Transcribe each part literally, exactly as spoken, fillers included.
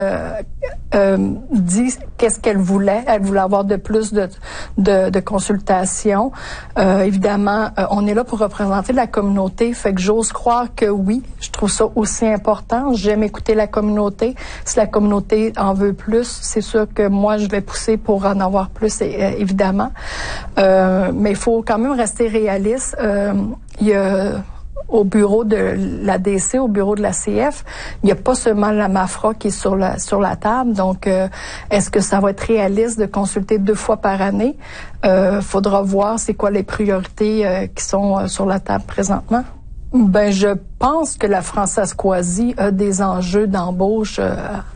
Euh, euh, dit qu'est-ce qu'elle voulait. Elle voulait avoir de plus de, de, de consultations. Euh, évidemment, euh, on est là pour représenter la communauté, fait que j'ose croire que oui, je trouve ça aussi important. J'aime écouter la communauté. Si la communauté en veut plus, c'est sûr que moi, je vais pousser pour en avoir plus, euh, évidemment. Euh, mais il faut quand même rester réaliste. Euh, il y a au bureau de la D C, au bureau de la C F, il n'y a pas seulement la MAFRA qui est sur la sur la table. Donc, euh, est-ce que ça va être réaliste de consulter deux fois par année? Euh, faudra voir c'est quoi les priorités euh, qui sont euh, sur la table présentement. Ben, je pense que la Française-Coisie a des enjeux d'embauche euh,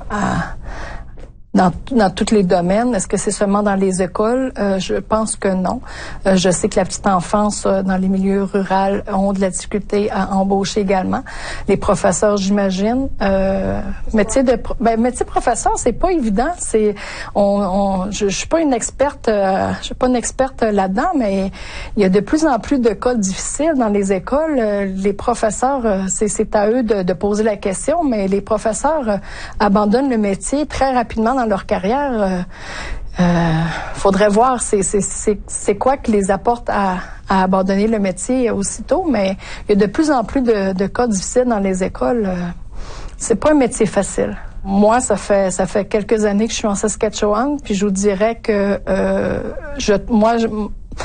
à Dans, dans tous les domaines. Est-ce que c'est seulement dans les écoles? Euh, je pense que non. Euh, je sais que la petite enfance euh, dans les milieux ruraux ont de la difficulté à embaucher également. Les professeurs, j'imagine. Euh, métier de ben, métier professeur, c'est pas évident. C'est on, on je, je suis pas une experte, euh, je suis pas une experte là-dedans, mais il y a de plus en plus de cas difficiles dans les écoles. Euh, les professeurs, euh, c'est, c'est à eux de, de poser la question, mais les professeurs euh, abandonnent le métier très rapidement dans leur carrière. Euh, euh, faudrait voir c'est, c'est, c'est, c'est quoi qui les apporte à, à abandonner le métier aussitôt, mais il y a de plus en plus de, de cas difficiles dans les écoles. Euh, c'est pas un métier facile. Moi, ça fait ça fait quelques années que je suis en Saskatchewan, puis je vous dirais que euh, je moi je,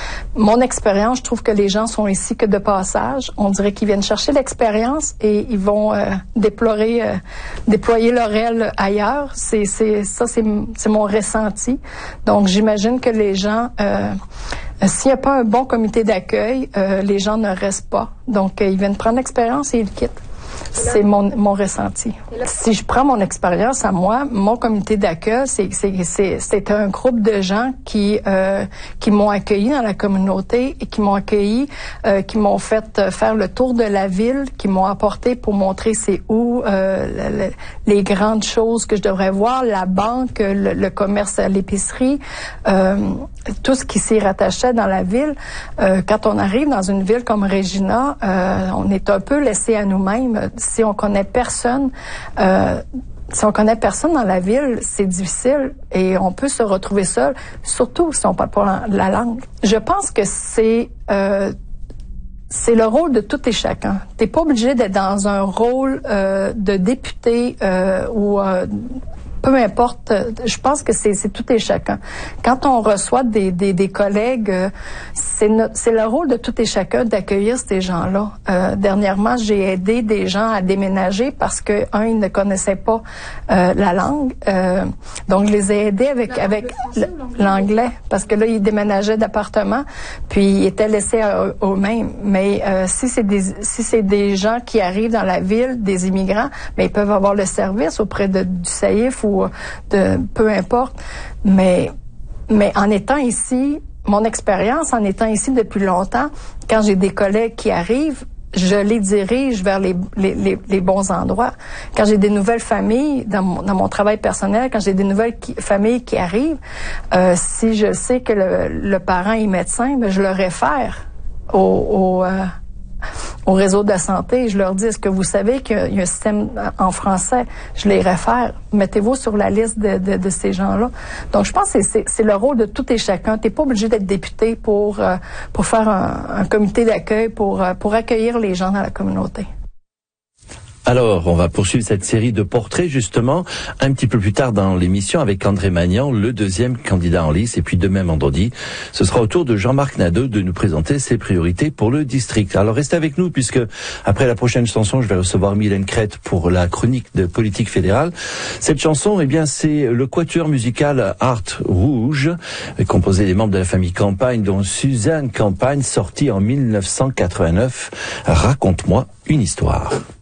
mon expérience, je trouve que les gens sont ici que de passage. On dirait qu'ils viennent chercher l'expérience et ils vont euh, déplorer, euh, déployer leur aile ailleurs. C'est, c'est, ça, c'est, c'est mon ressenti. Donc, j'imagine que les gens, euh, s'il n'y a pas un bon comité d'accueil, euh, les gens ne restent pas. Donc, euh, ils viennent prendre l'expérience et ils quittent. C'est mon, mon ressenti. Si je prends mon expérience à moi, mon comité d'accueil, c'est, c'est, c'est, c'est un groupe de gens qui, euh, qui m'ont accueilli dans la communauté et qui m'ont accueilli, euh, qui m'ont fait faire le tour de la ville, qui m'ont apporté pour montrer c'est où, euh, le, les grandes choses que je devrais voir, la banque, le, le commerce à l'épicerie, euh, tout ce qui s'y rattachait dans la ville. Euh, quand on arrive dans une ville comme Regina, euh, on est un peu laissé à nous-mêmes. Si on connaît personne, euh, si on connaît personne dans la ville, c'est difficile et on peut se retrouver seul, surtout si on parle pas la langue. Je pense que c'est euh, c'est le rôle de tout et chacun. T'es pas obligé d'être dans un rôle euh, de député euh, ou euh, peu importe, je pense que c'est, c'est tout et chacun. Quand on reçoit des, des, des collègues, c'est, notre, c'est le rôle de tout et chacun d'accueillir ces gens-là. Euh, dernièrement, j'ai aidé des gens à déménager parce que, un, ils ne connaissaient pas euh, la langue. Euh, donc, je les ai aidés avec, avec l'anglais parce que là, ils déménageaient d'appartement puis ils étaient laissés à eux-mêmes. Mais euh, si c'est des si c'est des gens qui arrivent dans la ville, des immigrants, mais ils peuvent avoir le service auprès de, du S A I F ou de peu importe, mais mais en étant ici, mon expérience en étant ici depuis longtemps, quand j'ai des collègues qui arrivent, je les dirige vers les les, les, les bons endroits. Quand j'ai des nouvelles familles dans mon, dans mon travail personnel, quand j'ai des nouvelles qui, familles qui arrivent, euh, si je sais que le, le parent est médecin, ben je le réfère au, au euh, au réseau de la santé. Je leur dis, est-ce que vous savez qu'il y a un système en français? Je les réfère. Mettez-vous sur la liste de, de, de ces gens-là. Donc, je pense que c'est, c'est, c'est le rôle de tout et chacun. T'es pas obligé d'être député pour, euh, pour faire un, un comité d'accueil, pour, euh, pour accueillir les gens dans la communauté. Alors, on va poursuivre cette série de portraits, justement, un petit peu plus tard dans l'émission avec André Magnan, le deuxième candidat en lice. Et puis demain, vendredi, ce sera au tour de Jean-Marc Nadeau de nous présenter ses priorités pour le district. Alors, restez avec nous, puisque après la prochaine chanson, je vais recevoir Mylène Crête pour la chronique de politique fédérale. Cette chanson, eh bien, c'est le quatuor musical Art Rouge, composé des membres de la famille Campagne, dont Suzanne Campagne, sortie en mille neuf cent quatre-vingt-neuf. Raconte-moi une histoire.